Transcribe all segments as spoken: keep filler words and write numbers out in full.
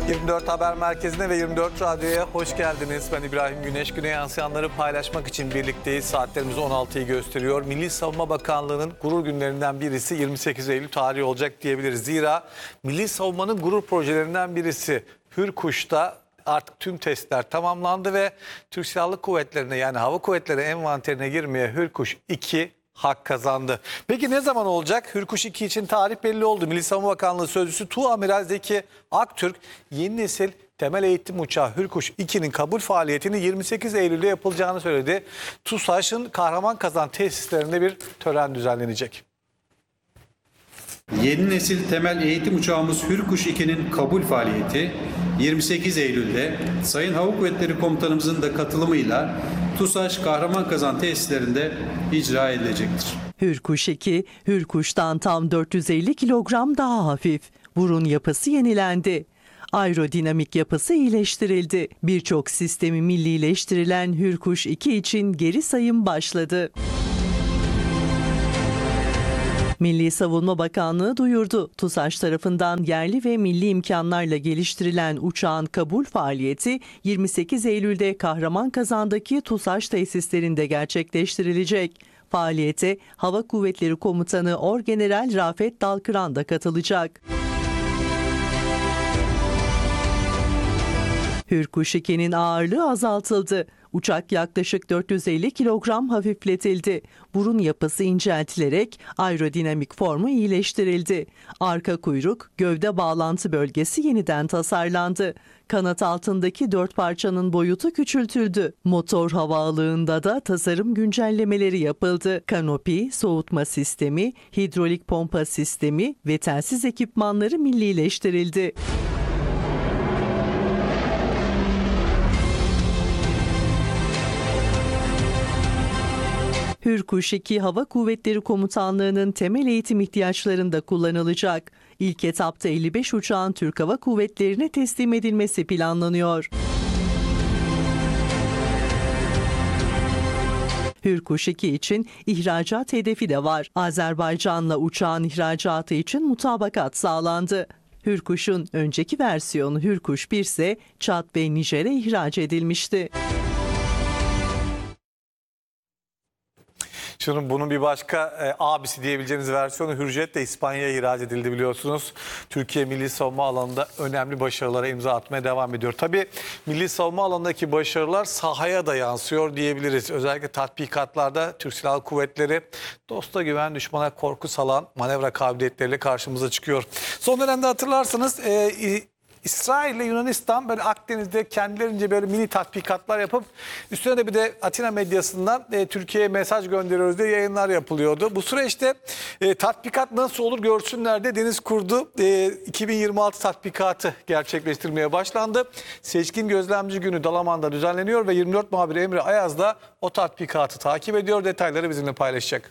yirmi dört Haber Merkezi'ne ve yirmi dört Radyo'ya hoş geldiniz. Ben İbrahim Güneş. Güne yansıyanları paylaşmak için birlikteyiz. Saatlerimiz on altıyı gösteriyor. Milli Savunma Bakanlığı'nın gurur günlerinden birisi yirmi sekiz Eylül tarihi olacak diyebiliriz. Zira Milli Savunma'nın gurur projelerinden birisi Hürkuş'ta artık tüm testler tamamlandı ve Türk Silahlı Kuvvetleri'ne, yani Hava Kuvvetleri envanterine girmeye Hürkuş iki hak kazandı. Peki ne zaman olacak? Hürkuş iki için tarih belli oldu. Milli Savunma Bakanlığı Sözcüsü Tuğamiral Zeki Aktürk, yeni nesil temel eğitim uçağı Hürkuş iki'nin kabul faaliyetini yirmi sekiz Eylül'de yapılacağını söyledi. TUSAŞ'ın Kahramanmazan tesislerinde bir tören düzenlenecek. Yeni nesil temel eğitim uçağımız Hürkuş iki'nin kabul faaliyeti yirmi sekiz Eylül'de Sayın Hava Kuvvetleri Komutanımızın da katılımıyla TUSAŞ Kahramanmazan tesislerinde icra edilecektir. Hürkuş iki, Hürkuş'tan tam dört yüz elli kilogram daha hafif. Burun yapısı yenilendi. Aerodinamik yapısı iyileştirildi. Birçok sistemi millileştirilen Hürkuş iki için geri sayım başladı. Milli Savunma Bakanlığı duyurdu. TUSAŞ tarafından yerli ve milli imkanlarla geliştirilen uçağın kabul faaliyeti yirmi sekiz Eylül'de Kahramanmazan'daki TUSAŞ tesislerinde gerçekleştirilecek. Faaliyete Hava Kuvvetleri Komutanı Orgeneral Rafet Dalkıran da katılacak. Hürkuş iki'nin ağırlığı azaltıldı. Uçak yaklaşık dört yüz elli kilogram hafifletildi. Burun yapısı inceltilerek aerodinamik formu iyileştirildi. Arka kuyruk, gövde bağlantı bölgesi yeniden tasarlandı. Kanat altındaki dört parçanın boyutu küçültüldü. Motor havaalığında da tasarım güncellemeleri yapıldı. Kanopi, soğutma sistemi, hidrolik pompa sistemi ve telsiz ekipmanları millileştirildi. Hürkuş iki Hava Kuvvetleri Komutanlığı'nın temel eğitim ihtiyaçlarında kullanılacak. İlk etapta elli beş uçağın Türk Hava Kuvvetleri'ne teslim edilmesi planlanıyor. Hürkuş iki için ihracat hedefi de var. Azerbaycan'la uçağın ihracatı için mutabakat sağlandı. Hürkuş'un önceki versiyonu Hürkuş bir ise Çad ve Nijer'e ihraç edilmişti. Şimdi bunun bir başka e, abisi diyebileceğiniz versiyonu Hürjet de İspanya'ya ihraç edildi biliyorsunuz. Türkiye milli savunma alanında önemli başarılara imza atmaya devam ediyor. Tabii milli savunma alanındaki başarılar sahaya da yansıyor diyebiliriz. Özellikle tatbikatlarda Türk Silahlı Kuvvetleri dosta güven, düşmana korku salan manevra kabiliyetleriyle karşımıza çıkıyor. Son dönemde hatırlarsınız e, İsrail ile Yunanistan böyle Akdeniz'de kendilerince böyle mini tatbikatlar yapıp üstüne de bir de Atina medyasından e, Türkiye'ye mesaj gönderiyoruz diye yayınlar yapılıyordu. Bu süreçte e, tatbikat nasıl olur görsünler de Deniz Kurdu e, iki bin yirmi altı tatbikatı gerçekleştirmeye başlandı. Seçkin Gözlemci Günü Dalaman'da düzenleniyor ve yirmi dört muhabiri Emre Ayaz da o tatbikatı takip ediyor. Detayları bizimle paylaşacak.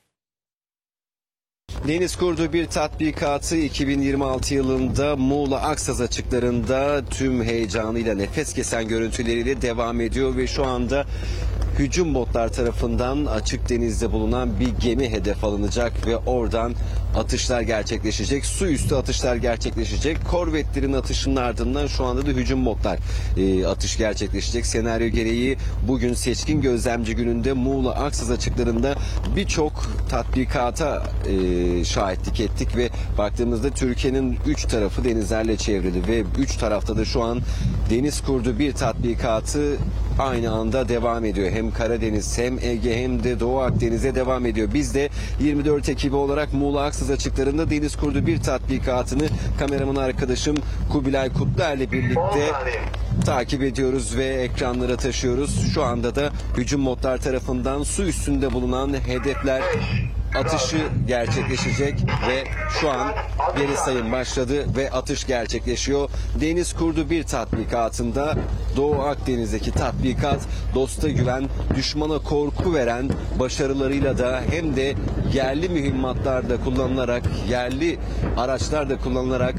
Deniz Kurdu bir tatbikatı iki bin yirmi altı yılında Muğla Aksaz açıklarında tüm heyecanıyla, nefes kesen görüntüleriyle devam ediyor ve şu anda hücum botlar tarafından açık denizde bulunan bir gemi hedef alınacak ve oradan atışlar gerçekleşecek. Su üstü atışlar gerçekleşecek. Korvetlerin atışının ardından şu anda da hücum botlar e, atış gerçekleşecek. Senaryo gereği bugün Seçkin Gözlemci Günü'nde Muğla Aksaz açıklarında birçok tatbikata e, şahitlik ettik ve baktığımızda Türkiye'nin üç tarafı denizlerle çevrili ve üç tarafta da şu an Deniz Kurdu bir tatbikatı aynı anda devam ediyor. Hem Karadeniz hem Ege hem de Doğu Akdeniz'e devam ediyor. Biz de yirmi dört ekibi olarak Muğla Aksaz açıklarında Deniz Kurdu bir tatbikatını kameraman arkadaşım Kubilay Kutluer ile birlikte takip ediyoruz ve ekranlara taşıyoruz. Şu anda da hücum modlar tarafından su üstünde bulunan hedefler atışı gerçekleşecek ve şu an geri sayım başladı ve atış gerçekleşiyor. Deniz Kurdu bir tatbikatında Doğu Akdeniz'deki tatbikat dosta güven, düşmana korku veren başarılarıyla da hem de yerli mühimmatlarda kullanılarak, yerli araçlarda kullanılarak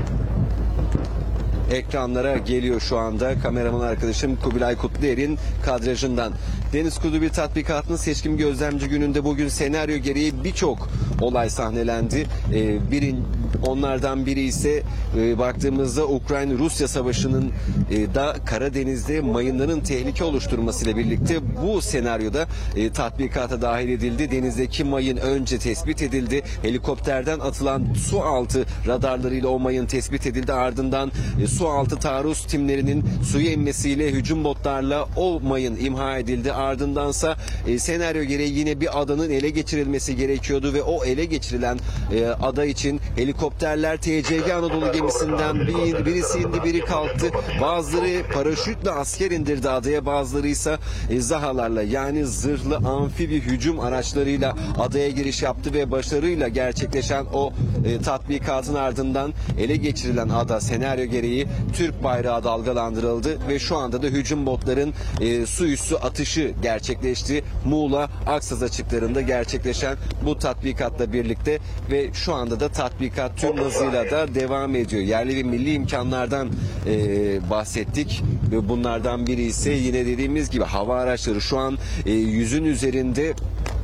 ekranlara geliyor şu anda. Kameraman arkadaşım Kubilay Kutluer'in kadrajından. Deniz Kurdu bir tatbikatının Seçkin Gözlemci Günü'nde bugün senaryo gereği birçok olay sahnelendi. Ee, birin, Onlardan biri ise e, baktığımızda Ukrayna-Rusya Savaşı'nın e, da Karadeniz'de mayınların tehlike oluşturmasıyla birlikte bu senaryoda e, tatbikata dahil edildi. Denizdeki mayın önce tespit edildi. Helikopterden atılan su altı radarlarıyla o mayın tespit edildi. Ardından e, su altı taarruz timlerinin suyu emmesiyle hücum botlarla o mayın imha edildi. Ardındansa e, senaryo gereği yine bir adanın ele geçirilmesi gerekiyordu ve o ele geçirilen e, ada için helikopterler T C G Anadolu gemisinden bir, birisi indi, biri kalktı. Bazıları paraşütle asker indirdi adaya, bazıları ise e, zahalarla yani zırhlı amfibi hücum araçlarıyla adaya giriş yaptı ve başarıyla gerçekleşen o e, tatbikatın ardından ele geçirilen ada senaryo gereği Türk bayrağı dalgalandırıldı ve şu anda da hücum botların e, su üstü atışı gerçekleşti. Muğla Aksaz açıklarında gerçekleşen bu tatbikatla birlikte ve şu anda da tatbikat tüm hızıyla da devam ediyor. Yerli ve milli imkanlardan e, bahsettik ve bunlardan biri ise yine dediğimiz gibi hava araçları şu an e, yüzün üzerinde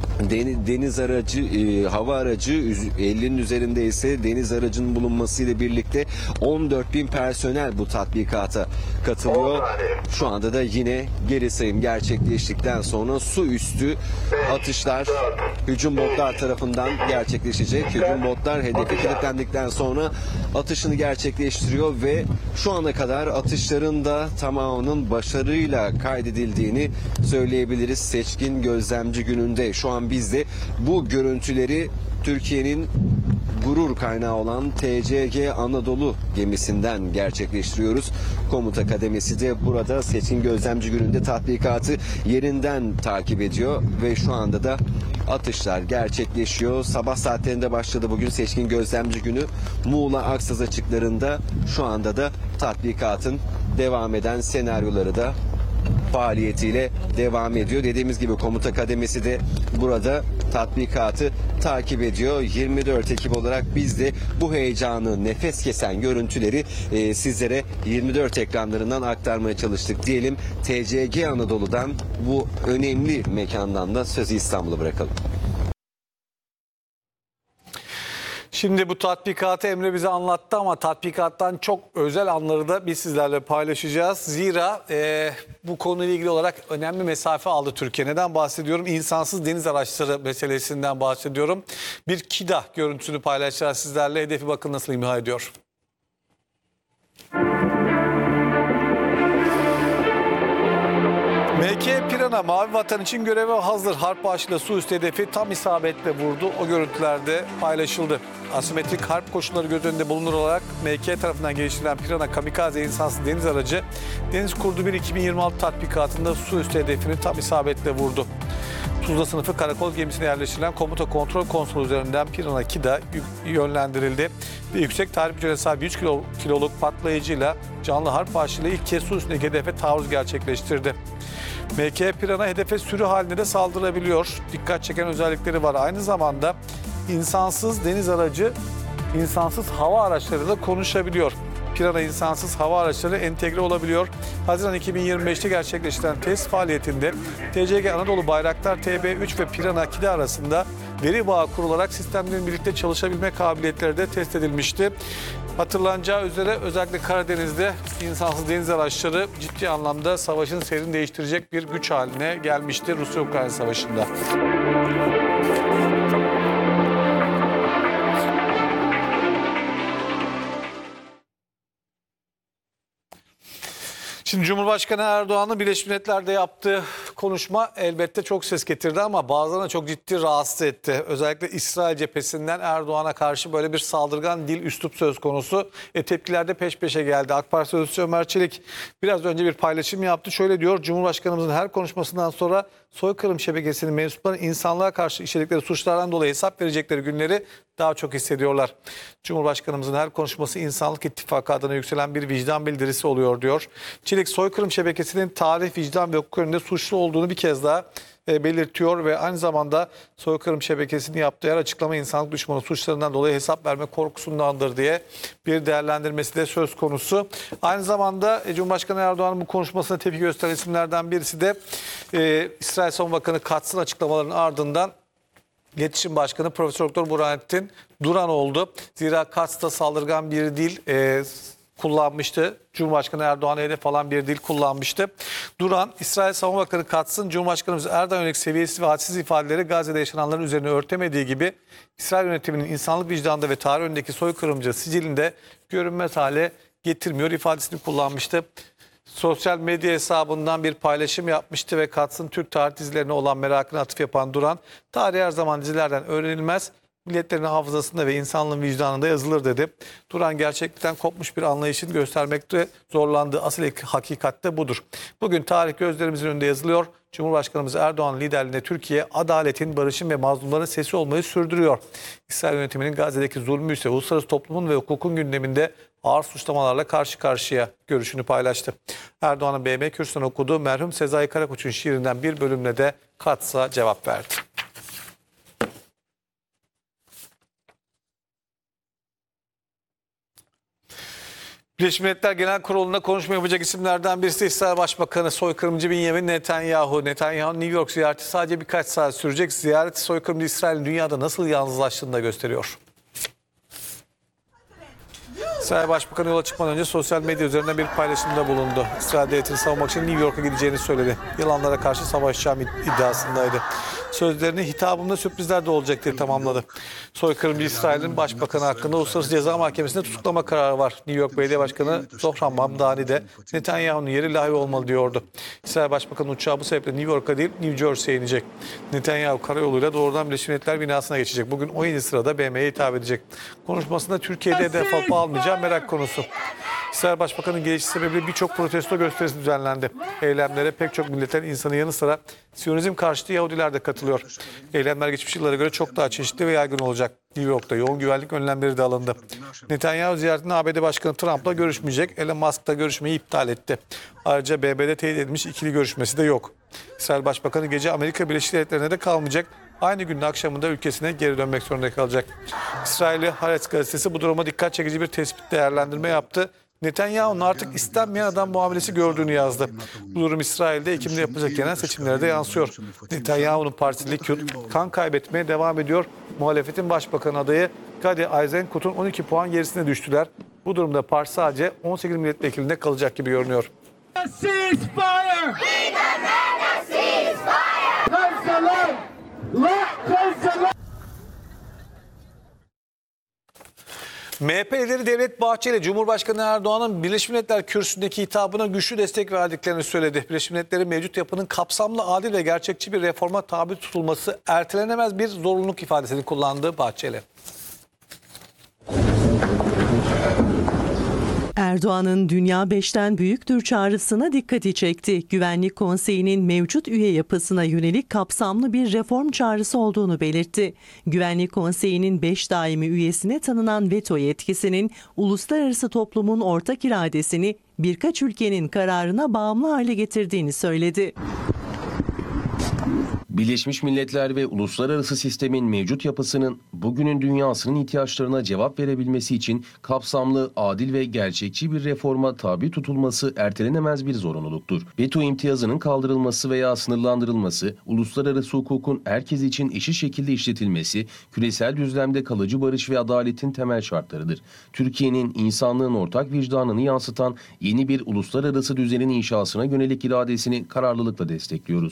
deniz aracı, e, hava aracı ellinin üzerinde ise deniz aracının bulunmasıyla birlikte on dört bin personel bu tatbikata katılıyor. Şu anda da yine geri sayım gerçekleştikten sonra su üstü atışlar hücum botlar tarafından gerçekleşecek. Hücum botlar hedefe kilitlendikten sonra atışını gerçekleştiriyor ve şu ana kadar atışların da tamamının başarıyla kaydedildiğini söyleyebiliriz. Seçkin gözlemci gününde şu an biz de bu görüntüleri Türkiye'nin gurur kaynağı olan T C G Anadolu gemisinden gerçekleştiriyoruz. Komuta kademesi de burada seçkin gözlemci gününde tatbikatı yerinden takip ediyor ve şu anda da atışlar gerçekleşiyor. Sabah saatlerinde başladı bugün seçkin gözlemci günü. Muğla Aksaz açıklarında şu anda da tatbikatın devam eden senaryoları da faaliyetiyle devam ediyor. Dediğimiz gibi komuta kademesi de burada tatbikatı takip ediyor. yirmi dört Ekim olarak biz de bu heyecanı, nefes kesen görüntüleri e, sizlere yirmi dört ekranlarından aktarmaya çalıştık diyelim. T C G Anadolu'dan bu önemli mekandan da sözü İstanbul'a bırakalım. Şimdi bu tatbikatı Emre bize anlattı ama tatbikattan çok özel anları da biz sizlerle paylaşacağız. Zira e, bu konuyla ilgili olarak önemli mesafe aldı Türkiye. Neden bahsediyorum? İnsansız deniz araçları meselesinden bahsediyorum. Bir KİDA görüntüsünü paylaşacağız sizlerle. Hedefi bakın nasıl imha ediyor. M K Pirana Mavi Vatan için göreve hazır. Harp başlı su üstü hedefi tam isabetle vurdu. O görüntülerde paylaşıldı. Asimetrik harp koşulları göz önünde bulunur olarak M K tarafından geliştirilen Pirana kamikaze insansız deniz aracı Deniz Kurdu bir iki bin yirmi altı tatbikatında su üstü hedefini tam isabetle vurdu. Tuzla sınıfı karakol gemisine yerleştirilen komuta kontrol konsolu üzerinden Pirana KİDA yönlendirildi. Ve yüksek tahrip gücüne sahip yüz kiloluk patlayıcıyla canlı harp başlığıyla ilk kez su üstündeki hedefe taarruz gerçekleştirdi. M K Pirana hedefe sürü halinde de saldırabiliyor. Dikkat çeken özellikleri var. Aynı zamanda insansız deniz aracı, insansız hava araçlarıyla konuşabiliyor. Pirana insansız hava araçları entegre olabiliyor. Haziran iki bin yirmi beşte gerçekleştirilen test faaliyetinde T C G Anadolu Bayraktar T B üç ve Pirana KİDA arasında veri bağı kurularak sistemlerin birlikte çalışabilme kabiliyetleri de test edilmişti. Hatırlanacağı üzere özellikle Karadeniz'de insansız deniz araçları ciddi anlamda savaşın seyrini değiştirecek bir güç haline gelmişti Rusya-Ukrayna Savaşı'nda. Şimdi Cumhurbaşkanı Erdoğan'ın Birleşmiş Milletler'de yaptığı konuşma elbette çok ses getirdi ama bazılarına çok ciddi rahatsız etti. Özellikle İsrail cephesinden Erdoğan'a karşı böyle bir saldırgan dil, üslup söz konusu. E, tepkiler de peş peşe geldi. AK Parti Sözcüsü Ömer Çelik biraz önce bir paylaşım yaptı. Şöyle diyor: Cumhurbaşkanımızın her konuşmasından sonra soykırım şebekesinin mensupları insanlığa karşı işledikleri suçlardan dolayı hesap verecekleri günleri daha çok hissediyorlar. Cumhurbaşkanımızın her konuşması insanlık ittifakı adına yükselen bir vicdan bildirisi oluyor diyor. Çelik soykırım şebekesinin tarih, vicdan ve hukuk önünde suçlu olduğunu bir kez daha e, belirtiyor ve aynı zamanda soykırım şebekesinin yaptığı her açıklama insanlık düşmanı suçlarından dolayı hesap verme korkusundandır diye bir değerlendirmesi de söz konusu. Aynı zamanda e, Cumhurbaşkanı Erdoğan'ın bu konuşmasına tepki gösteren isimlerden birisi de e, İsrail Savunma Bakanı Katz'ın açıklamalarının ardından İletişim Başkanı Profesör Doktor Burhanettin Duran oldu. Zira Kats'ta saldırgan bir dil e, kullanmıştı. Cumhurbaşkanı Erdoğan'a hedef falan bir dil kullanmıştı. Duran, İsrail Savunma Bakanı Katz'ın Cumhurbaşkanımız Erdoğan'a yönelik seviyesiz ve hadsiz ifadeleri Gazze'de yaşananların üzerine örtemediği gibi İsrail yönetiminin insanlık vicdanında ve tarih önündeki soykırımcı sicilinde görünmez hale getirmiyor ifadesini kullanmıştı. Sosyal medya hesabından bir paylaşım yapmıştı ve Katz'ın Türk tarih dizilerine olan merakını atıf yapan Duran, tarih her zaman dizilerden öğrenilmez, milletlerin hafızasında ve insanlığın vicdanında yazılır dedi. Duran gerçeklikten kopmuş bir anlayışın göstermekte zorlandığı asıl hakikat de budur. Bugün tarih gözlerimizin önünde yazılıyor. Cumhurbaşkanımız Erdoğan liderliğinde Türkiye adaletin, barışın ve mazlumların sesi olmayı sürdürüyor. İsrail yönetiminin Gazze'deki zulmü ise uluslararası toplumun ve hukukun gündeminde ağır suçlamalarla karşı karşıya görüşünü paylaştı. Erdoğan'ın B M kürsüsünden okuduğu merhum Sezai Karakoç'un şiirinden bir bölümle de Katz'a cevap verdi. Birleşmiş Milletler Genel Kurulu'nda konuşma yapacak isimlerden birisi İsrail Başbakanı soykırımcı Benjamin Netanyahu. Netanyahu'nun New York ziyareti sadece birkaç saat sürecek. Ziyaret soykırımcı İsrail'in dünyada nasıl yalnızlaştığını da gösteriyor. İsrail Başbakanı yola çıkmadan önce sosyal medya üzerinden bir paylaşımda bulundu. İsrail devletini savunmak için New York'a gideceğini söyledi. Yılanlara karşı savaşacağım iddiasındaydı. Sözlerini hitabımda sürprizler de olacak diye tamamladı. Soykırımcı İsrail'in Başbakanı hakkında Uluslararası Ceza Mahkemesi'nde tutuklama kararı var. New York Belediye Başkanı Zohran Mamdani de Netanyahu'nun yeri Lahey olmalı diyordu. İsrail Başbakanı uçağı bu sebeple New York'a değil New Jersey'ye inecek. Netanyahu karayoluyla doğrudan Birleşmiş Milletler binasına geçecek. Bugün on yedi sırada B M'ye hitap edecek. Konuşmasında Türkiye'de hedef alıp almayacağı merak konusu. İsrail Başbakanı'nın gelişi sebebiyle birçok protesto gösterisi düzenlendi. Eylemlere pek çok milletten insanın yanı sıra Siyonizm karşıtı Yahudiler de katılıyor. Eylemler geçmiş yıllara göre çok daha çeşitli ve yaygın olacak. New York'ta yoğun güvenlik önlemleri de alındı. Netanyahu ziyaretinde A B D Başkanı Trump'la görüşmeyecek. Elon Musk da görüşmeyi iptal etti. Ayrıca B B D'de teyit edilmiş ikili görüşmesi de yok. İsrail Başbakanı gece Amerika Birleşik Devletleri'ne de kalmayacak. Aynı günün akşamında ülkesine geri dönmek zorunda kalacak. İsrail'i Haaretz gazetesi bu duruma dikkat çekici bir tespit değerlendirme yaptı. Netanyahu'nun artık istenmeyen adam muamelesi gördüğünü yazdı. Bu durum İsrail'de Ekim'de yapılacak genel seçimlere de yansıyor. Netanyahu'nun partisi Likud kan kaybetmeye devam ediyor. Muhalefetin başbakan adayı Gadi Eisenkot'un on iki puan gerisine düştüler. Bu durumda parti sadece on sekiz milletvekilinde kalacak gibi görünüyor. M H P lideri Devlet Bahçeli, Cumhurbaşkanı Erdoğan'ın Birleşmiş Milletler kürsüsündeki hitabına güçlü destek verdiklerini söyledi. Birleşmiş Milletler'in mevcut yapının kapsamlı, adil ve gerçekçi bir reforma tabi tutulması ertelenemez bir zorunluluk ifadesini kullandı Bahçeli. Erdoğan'ın Dünya beşten büyüktür çağrısına dikkati çekti. Güvenlik Konseyi'nin mevcut üye yapısına yönelik kapsamlı bir reform çağrısı olduğunu belirtti. Güvenlik Konseyi'nin beş daimi üyesine tanınan veto yetkisinin uluslararası toplumun ortak iradesini birkaç ülkenin kararına bağımlı hale getirdiğini söyledi. Birleşmiş Milletler ve uluslararası sistemin mevcut yapısının bugünün dünyasının ihtiyaçlarına cevap verebilmesi için kapsamlı, adil ve gerçekçi bir reforma tabi tutulması ertelenemez bir zorunluluktur. Veto imtiyazının kaldırılması veya sınırlandırılması, uluslararası hukukun herkes için eşit şekilde işletilmesi, küresel düzlemde kalıcı barış ve adaletin temel şartlarıdır. Türkiye'nin insanlığın ortak vicdanını yansıtan yeni bir uluslararası düzenin inşasına yönelik iradesini kararlılıkla destekliyoruz.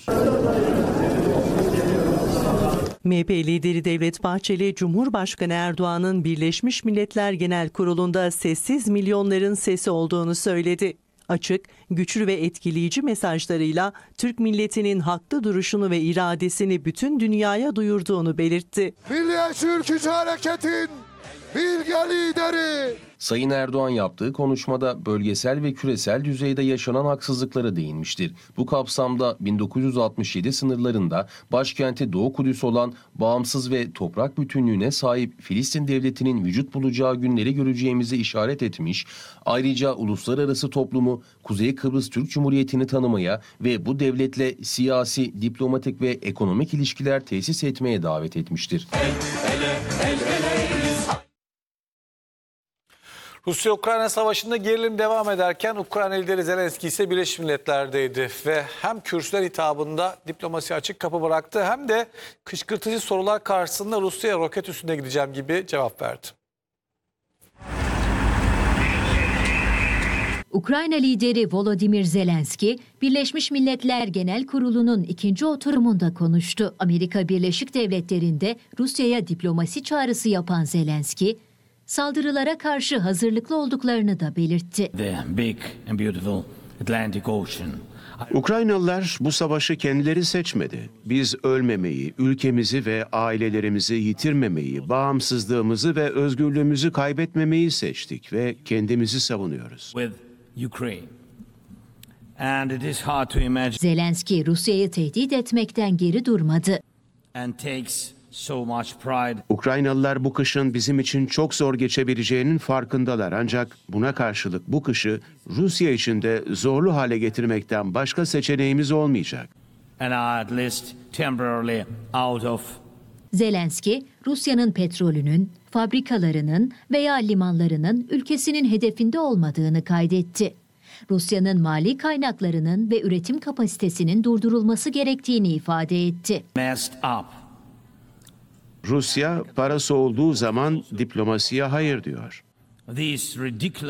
M H P lideri Devlet Bahçeli, Cumhurbaşkanı Erdoğan'ın Birleşmiş Milletler Genel Kurulu'nda sessiz milyonların sesi olduğunu söyledi. Açık, güçlü ve etkileyici mesajlarıyla Türk milletinin haklı duruşunu ve iradesini bütün dünyaya duyurduğunu belirtti. Milliyetçi Ülkücü Hareket'in bilge lideri. Sayın Erdoğan yaptığı konuşmada bölgesel ve küresel düzeyde yaşanan haksızlıklara değinmiştir. Bu kapsamda bin dokuz yüz altmış yedi sınırlarında başkenti Doğu Kudüs olan bağımsız ve toprak bütünlüğüne sahip Filistin devletinin vücut bulacağı günleri göreceğimizi işaret etmiş. Ayrıca uluslararası toplumu Kuzey Kıbrıs Türk Cumhuriyeti'ni tanımaya ve bu devletle siyasi, diplomatik ve ekonomik ilişkiler tesis etmeye davet etmiştir. El ele, el ele. Rusya-Ukrayna savaşında gerilim devam ederken Ukrayna lideri Zelenski ise Birleşmiş Milletler'deydi ve hem kürsüler hitabında diplomasi açık kapı bıraktı hem de kışkırtıcı sorular karşısında Rusya'ya roket üstünde gideceğim gibi cevap verdi. Ukrayna lideri Volodymyr Zelenski, Birleşmiş Milletler Genel Kurulu'nun ikinci oturumunda konuştu. Amerika Birleşik Devletleri'nde Rusya'ya diplomasi çağrısı yapan Zelenski, saldırılara karşı hazırlıklı olduklarını da belirtti. The big and beautiful Atlantic Ocean. Ukraynalılar bu savaşı kendileri seçmedi. Biz ölmemeyi, ülkemizi ve ailelerimizi yitirmemeyi, bağımsızlığımızı ve özgürlüğümüzü kaybetmemeyi seçtik ve kendimizi savunuyoruz. With Ukraine. And it is hard to imagine Zelenski, Rusya'yı tehdit etmekten geri durmadı. and takes so much pride. Ukraynalılar bu kışın bizim için çok zor geçebileceğinin farkındalar, ancak buna karşılık bu kışı Rusya için de zorlu hale getirmekten başka seçeneğimiz olmayacak. And are at least temporarily out of. Zelenski, Rusya'nın petrolünün, fabrikalarının veya limanlarının ülkesinin hedefinde olmadığını kaydetti. Rusya'nın mali kaynaklarının ve üretim kapasitesinin durdurulması gerektiğini ifade etti. Messed up. Rusya parası olduğu zaman diplomasiye hayır diyor. These ridiculous